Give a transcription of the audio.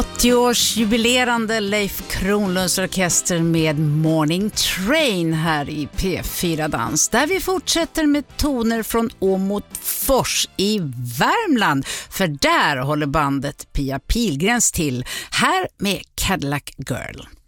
80-årsjubilerande Leif Kronlunds orkester med Morning Train här i P4 Dans, där vi fortsätter med toner från Åmotfors i Värmland, för där håller bandet Pia Pilgrens till, här med Cadillac Girl.